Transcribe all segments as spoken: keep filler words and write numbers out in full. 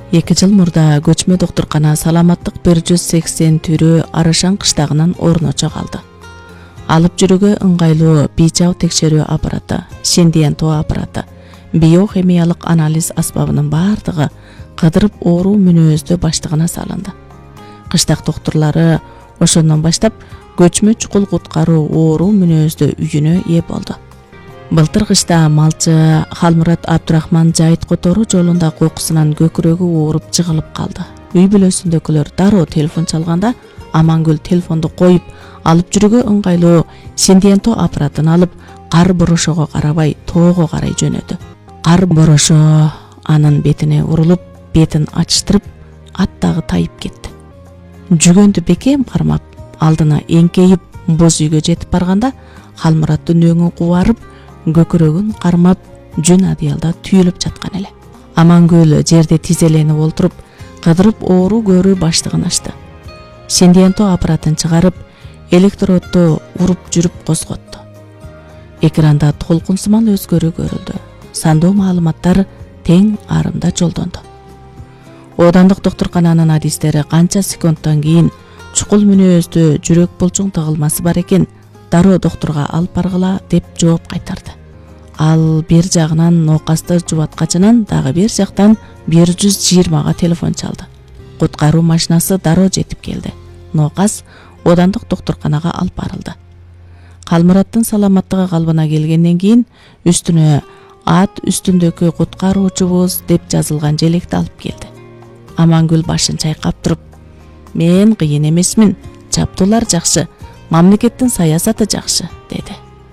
эки жыл мурда көчмө доктуркана саламаттык бир жүз сексен түрү Арашан кыштагынан орночо калды. Алып жүрүүгө ыңгайлуу бийчау текшерүү аппараты, Шендиентоо аппараты, биохимиялык анализ асбабынын бардыгы кыдырып оору мүнөздө баштыгына салынды. Кыштак доктурлары ошондон баштап көчмө чукул куткаруу оору мүнөздө үйүнө ээ болду. Былтыр кышта малчы Халмурат Абдурахман Жайыт которуу жолунда кокусунан көкүрөгү ооруп жыгылып калды. Үй бүлөсүндөгүлөр дароо телефон чалганда Амангүл телефонду коюп, алып жүрүүгө ыңгайлуу Шендиенто аппаратын алып, кар борошого карабай тоого карай жөнөдү. Кар борошо анын бетине урулуп, бетин ачыштырып, ат дагы тайып кетти. Жүгөндү бекем кармап, алдына эңкейип боз үйгө жетип барганда Халмураттын өңү кубарып, көкүрөгүн кармап, жүн адыялда түйүлүп жаткан эле. Амангүл жерде тизеленип олтуруп, кыдырып оору көрүү баштыгын ачты. Шендиенто аппаратын чыгарып, электродду уруп жүрүп козготту. Экранда толкун сыман өзгөрүү көрүлдү. Сандуу маалыматтар тең арымда жолдонду. Оодандык доктуркананын адистери канча секундтан кийин чукул мүнөздө жүрөк булчуң тыгылмасы бар экен, дароо доктурга алып баргыла деп жооп кайтарды. Ал бир жагынан ноокасты жубаткачынан, дагы бир жактан бир жүз жыйырмага телефон чалды. Куткаруу машинасы дароо жетип келди. Ноокас оодандык доктурканага алып барылды. Халмураттын саламаттыгы калыбына келгенден кийин үстүнө ат үстүндөгү куткаруучубуз деп жазылган желекти алып келди. Амангүл башын чайкап туруп: "Мен кыйын эмесмин, жабдуулар жакшы, мамлекеттин саясаты жакшы", деди.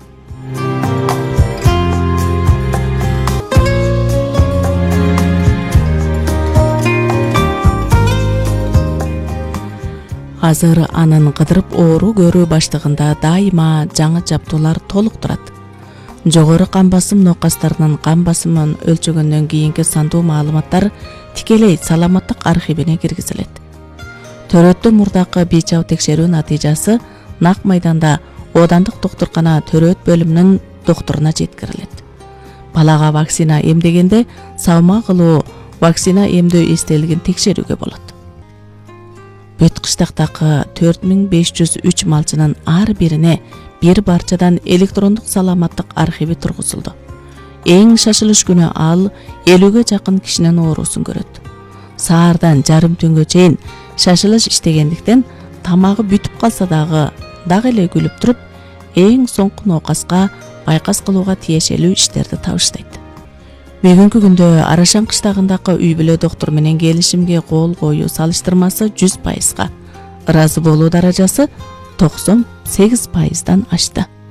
Азыр анын кыдырып оору көрүү баштыгында дайыма жаңы жабдуулар толук турат. Жогору кан басым ноокастарынын кан басымын өлчөгөндөн кийинки сандуу маалыматтар тикелей саламаттык архивине киргизилет. Төрөттө мурдакы бийчау текшерүү натыйжасы нак майданда оодандык доктуркана төрөт бөлүмүнүн доктуруна жеткирилет. Балага вакцина эмдегенде сабма кылуу вакцина эмдөө эстелигин текшерүүгө болот. Бүт кыштактагы төрт миң беш жүз үч малчынын ар бирине бир барчадан электрондук саламаттык архиви тургузулду. Эң шашылыш күнү ал элүүгө жакын кишинин оорусун көрөт. Саардан жарым түнгө чейин шашылыш иштегендиктен тамагы бүтүп калса дагы дагы эле күлүп туруп, эң соңку ноокаска байкас кылууга тиешелүү иштерди табыштайт. Бүгүнкү күндө Арашан кыштагындагы үй бүлө доктур менен келишимге кол коюу салыштырмасы жүз пайызга, ыраазы болуу даражасы токсон сегиз пайыздан ашты.